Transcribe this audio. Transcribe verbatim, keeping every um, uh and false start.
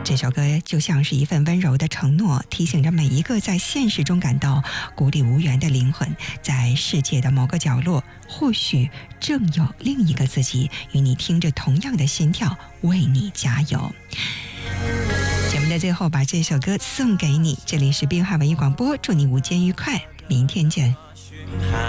这首歌就像是一份温柔的承诺，提醒着每一个在现实中感到孤立无援的灵魂，在世界的某个角落，或许正有另一个自己与你听着同样的心跳，为你加油。节目的最后，把这首歌送给你。这里是滨海文艺广播，祝你午间愉快，明天见。